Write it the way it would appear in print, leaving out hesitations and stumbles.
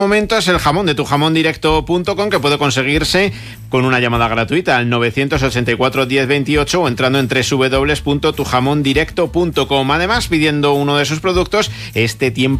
momento es el jamón de tujamondirecto.com, que puede conseguirse con una llamada gratuita al 984 10 28 o entrando en www.tujamondirecto.com. Además, pidiendo uno de sus productos, este tiempo